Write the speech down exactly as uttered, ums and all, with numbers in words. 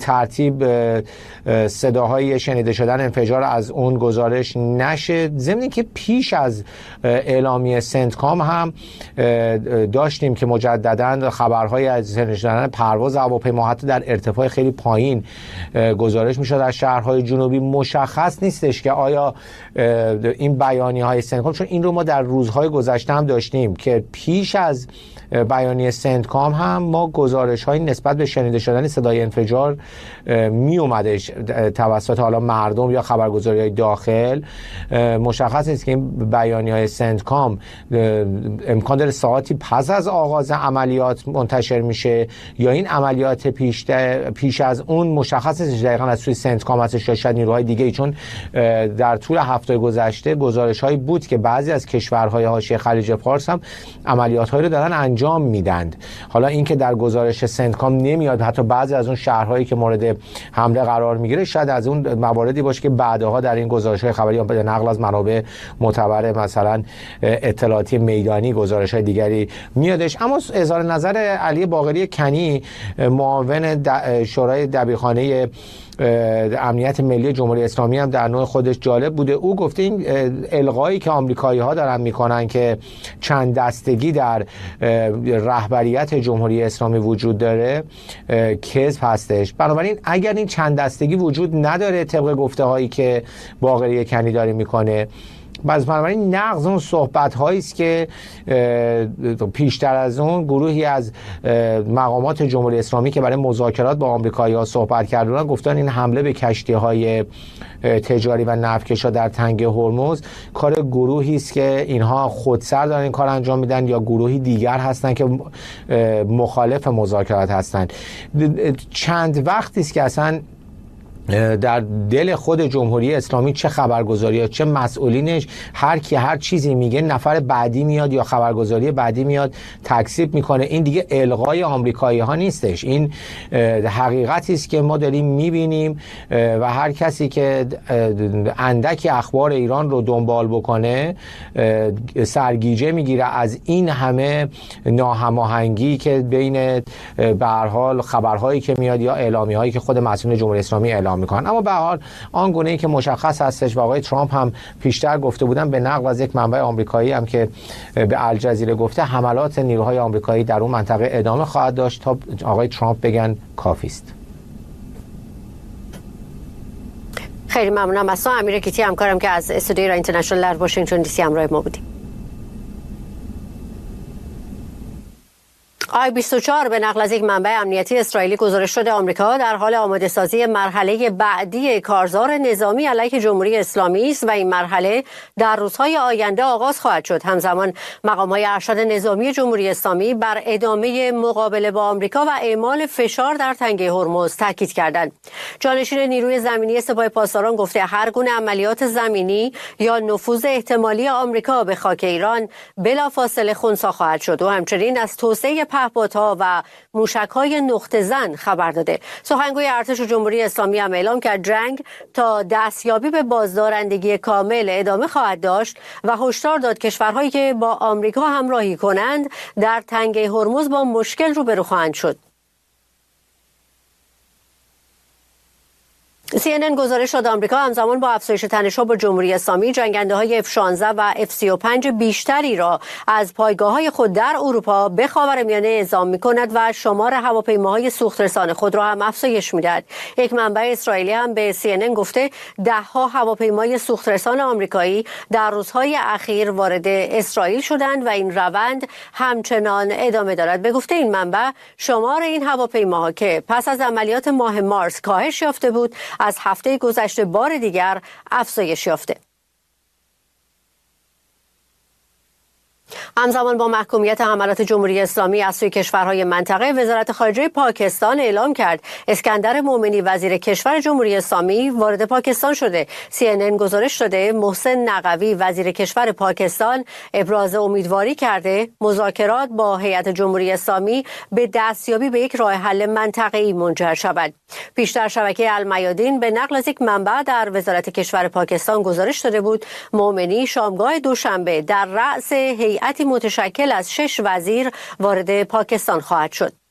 ترتیب صداهای شنیده شدن انفجار از اون گزارش نشه. ضمن که پیش از اعلامیه سنتکام هم داشتیم که مجددا خبرهای از شنیده شدن پرواز هواپیما حتی در ارتفاع خیلی پایین گزارش میشد از شهرهای جنوبی. مشخص نیستش که آیا این بیانیه های سنتکام، چون این رو ما در روزهای گذشته هم داشتیم که پیش از بیانیه سنتکام هم ما گزارش های نسبت به شنیده شدن صدای انفجار می اومدش توسط حالا مردم یا خبرگزاری های داخل. مشخص نیست که این بیانیه های سنتکام امکان داره ساعتی پس از آغاز عملیات منتشر میشه یا این عملیات پیش, پیش از اون. مشخص نیست دقیقاً از سوی سنتکام هستش یا شاید نیروهای دیگه ای، چون در طول هفته گذشته گزارش هایی بود که بعضی از کشورهای حاشیه خلیج فارس هم عملیات هایی رو دارن انجام میدند. حالا این که در گزارش سنتکام نمیاد حتی بعضی از اون شهرهایی که مورد حمله قرار میگیره، شاید از اون مواردی باشه که بعدها در این گزارش‌های خبری یا به نقل از منابع معتبر مثلا اطلاعاتی میدانی گزارش‌های دیگری میادش. اما اظهار نظر علی باقری کنی، معاون شورای دبیرخانه امنیت ملی جمهوری اسلامی، هم در نوع خودش جالب بوده. او گفته این الغایی که آمریکایی‌ها دارن میکنن که چند دستگی در رهبریت جمهوری اسلامی وجود داره کذب هستش. بنابراین اگر این چند دستگی وجود نداره طبق گفته هایی که باقری کنی داره میکنه، باز بنابراین نقض اون صحبت هایی است که پیشتر از اون گروهی از مقامات جمهوری اسلامی که برای مذاکرات با آمریکایی‌ها صحبت کردن گفتن این حمله به کشتی های تجاری و نفتکشا در تنگه هرمز کار گروهی است که اینها خودسر دارن این کار انجام میدن یا گروهی دیگر هستن که مخالف مذاکرات هستن. چند وقتی است که اصلا در دل خود جمهوری اسلامی چه خبرگزاری ها چه مسئولینش هر کی هر چیزی میگه نفر بعدی میاد یا خبرگزاری بعدی میاد تکذیب میکنه. این دیگه الغای آمریکایی ها نیستش، این حقیقتی است که ما داریم میبینیم و هر کسی که اندکی اخبار ایران رو دنبال بکنه سرگیجه میگیره از این همه ناهماهنگی که بین به هر حال خبرهایی که میاد یا اعلامی هایی که خود مسئولین جمهوری اسلامی اعلام میکنن. اما به هر حال آنگونه ای که مشخص هستش و آقای ترامپ هم پیشتر گفته بودن به نقل از یک منبع آمریکایی هم که به الجزیره گفته حملات نیروهای آمریکایی در اون منطقه ادامه خواهد داشت تا آقای ترامپ بگن کافی است. خیلی ممنونم از امیر کیتی همکارم که از استودیوی ایران اینترنشنال در واشنگتن دی سی همراه ما بودیم. آی بیست و چهار به نقل از یک منبع امنیتی اسرائیلی گزارش شده آمریکا در حال آماده سازی مرحله بعدی کارزار نظامی علیه جمهوری اسلامی است و این مرحله در روزهای آینده آغاز خواهد شد. همزمان مقام‌های ارشد نظامی جمهوری اسلامی بر ادامه مقابله با آمریکا و اعمال فشار در تنگه هرمز تاکید کردند. جانشین نیروی زمینی سپاه پاسداران گفته هر گونه عملیات زمینی یا نفوذ احتمالی آمریکا به خاک ایران بلافاصله خنثی خواهد شد و همچنین از توسعه پهپادها و موشک‌های نقطه زن خبر داده. سخنگوی ارتش جمهوری اسلامی هم اعلام کرد جنگ تا دستیابی به بازدارندگی کامل ادامه خواهد داشت و هشدار داد کشورهایی که با آمریکا همراهی کنند در تنگه هرمز با مشکل روبرو خواهند شد. سی ان ان گزارش داد آمریکا همزمان با افزایش تنش‌ها با جمهوری اسلامی جنگنده‌های اف شانزده و اف سی و پنج بیشتری را از پایگاه‌های خود در اروپا به خاورمیانه اعزام می‌کند و شمار هواپیماهای سوخت‌رسان خود را هم افزایش می‌دهد. یک منبع اسرائیلی هم به سی ان ان گفته ده‌ها هواپیمای سوخت‌رسان آمریکایی در روزهای اخیر وارد اسرائیل شدند و این روند همچنان ادامه دارد. به گفته این منبع شمار این هواپیماها که پس از عملیات ماه مارس کاهش یافته بود از هفته گذشته بار دیگر افزایش یافته. همزمان با محکومیت حملات جمهوری اسلامی از سوی کشورهای منطقه، وزارت خارجه پاکستان اعلام کرد اسکندر مومنی وزیر کشور جمهوری اسلامی وارد پاکستان شده. سی ان ان گزارش داده محسن نقوی وزیر کشور پاکستان ابراز امیدواری کرده مذاکرات با هیئت جمهوری اسلامی به دستیابی به یک راه حل منطقه‌ای منجر شود. پیشتر شبکه المیادین به نقل از یک منبع در وزارت کشور پاکستان گزارش داده بود مومنی شامگاه دوشنبه در رأس هیئتی متشکل از شش وزیر وارد پاکستان خواهد شد.